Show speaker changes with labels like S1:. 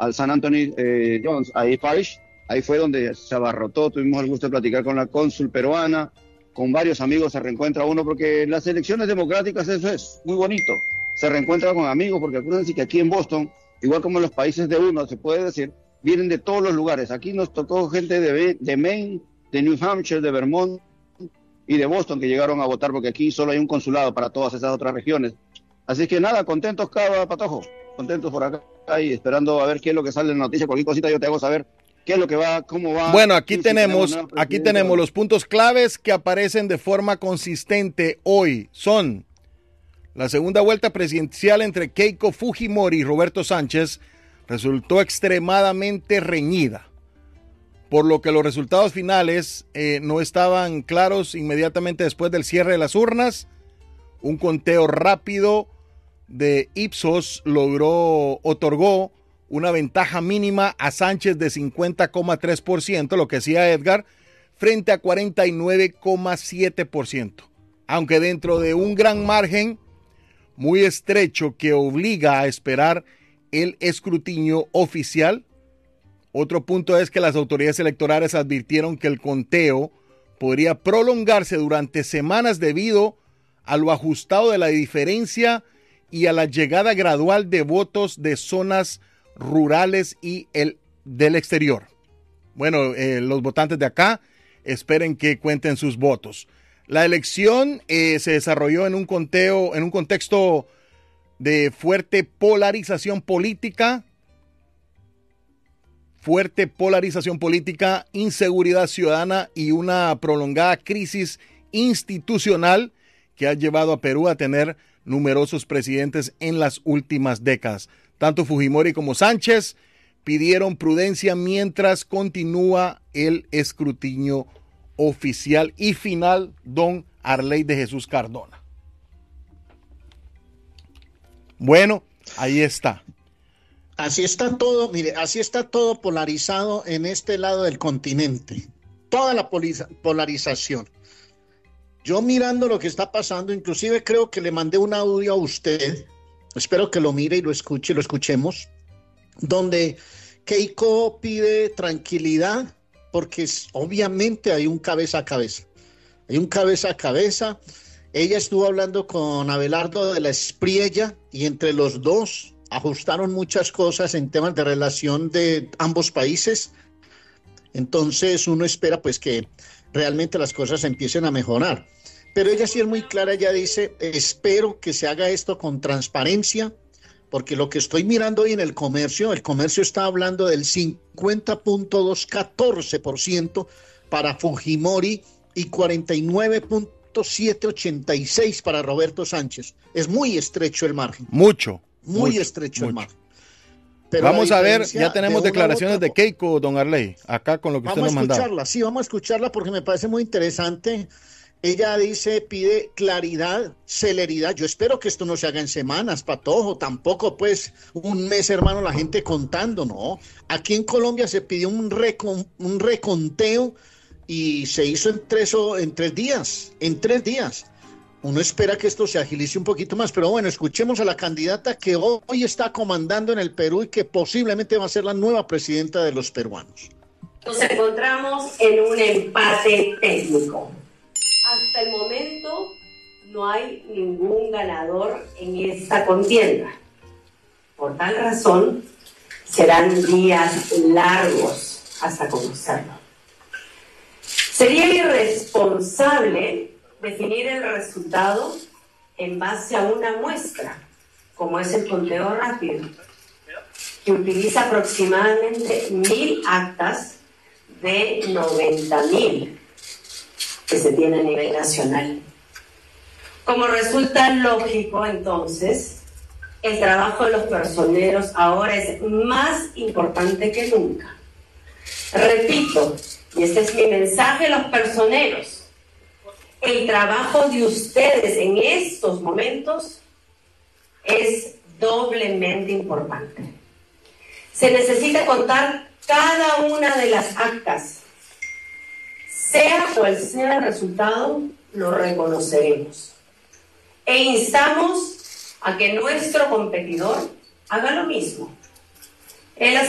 S1: al San Anthony Jones, ahí Parish. Ahí fue donde se abarrotó, tuvimos el gusto de platicar con la cónsul peruana, con varios amigos se reencuentra uno, porque las elecciones democráticas eso es muy bonito, se reencuentra con amigos, porque acuérdense que aquí en Boston, igual como en los países de uno, se puede decir, vienen de todos los lugares. Aquí nos tocó gente de Maine, de New Hampshire, de Vermont y de Boston que llegaron a votar, porque aquí solo hay un consulado para todas esas otras regiones. Así que nada, contentos, Cava, Patojo, contentos por acá y esperando a ver qué es lo que sale en la noticia. Cualquier cosita yo te hago saber qué es lo que va, cómo va.
S2: Bueno, aquí tenemos los puntos claves que aparecen de forma consistente hoy. Son la segunda vuelta presidencial entre Keiko Fujimori y Roberto Sánchez resultó extremadamente reñida, por lo que los resultados finales no estaban claros inmediatamente después del cierre de las urnas. Un conteo rápido de Ipsos otorgó una ventaja mínima a Sánchez de 50,3%, lo que hacía Edgar, frente a 49,7%, aunque dentro de un gran margen muy estrecho que obliga a esperar el escrutinio oficial. Otro punto es que las autoridades electorales advirtieron que el conteo podría prolongarse durante semanas debido a lo ajustado de la diferencia y a la llegada gradual de votos de zonas rurales y del exterior. Bueno, los votantes de acá esperen que cuenten sus votos. La elección se desarrolló en un contexto de fuerte polarización política, inseguridad ciudadana y una prolongada crisis institucional que ha llevado a Perú a tener numerosos presidentes en las últimas décadas. Tanto Fujimori como Sánchez pidieron prudencia mientras continúa el escrutinio oficial y final, don Arley de Jesús Cardona. Bueno, ahí está.
S3: Así está todo, mire, así está todo polarizado en este lado del continente. Toda la polarización. Yo mirando lo que está pasando, inclusive creo que le mandé un audio a usted. Espero que lo mire y lo escuchemos, donde Keiko pide tranquilidad porque obviamente hay un cabeza a cabeza. Ella estuvo hablando con Abelardo de la Espriella y entre los dos ajustaron muchas cosas en temas de relación de ambos países. Entonces uno espera pues que realmente las cosas empiecen a mejorar. Pero ella sí es muy clara, ella dice, espero que se haga esto con transparencia, porque lo que estoy mirando hoy en el comercio está hablando del 50.214% para Fujimori y 49.786% para Roberto Sánchez. Es muy estrecho el margen.
S2: Mucho.
S3: El margen. Pero
S2: vamos a ver, ya tenemos declaraciones de Keiko, don Arley, acá con lo que usted nos mandaba.
S3: Vamos a escucharla porque me parece muy interesante. Ella dice, pide claridad, celeridad. Yo espero que esto no se haga en semanas, Patojo. Tampoco, pues, un mes, hermano, la gente contando, ¿no? Aquí en Colombia se pidió un reconteo y se hizo en 3 días. Uno espera que esto se agilice un poquito más, pero bueno, escuchemos a la candidata que hoy está comandando en el Perú y que posiblemente va a ser la nueva presidenta de los peruanos.
S4: Nos encontramos en un empate técnico. Hasta el momento no hay ningún ganador en esta contienda. Por tal razón, serán días largos hasta conocerlo. Sería irresponsable definir el resultado en base a una muestra, como es el conteo rápido, que utiliza aproximadamente 1,000 actas de 90,000 que se tiene a nivel nacional. Como resulta lógico, entonces, el trabajo de los personeros ahora es más importante que nunca. Repito, y este es mi mensaje a los personeros, el trabajo de ustedes en estos momentos es doblemente importante. Se necesita contar cada una de las actas. Sea cual sea el resultado, lo reconoceremos. E instamos a que nuestro competidor haga lo mismo. Él